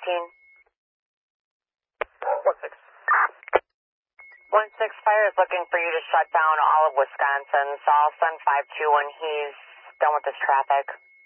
1-6. 1-6, Fire is looking for you to shut down all of Wisconsin, so I'll send 5-2 when he's done with this traffic.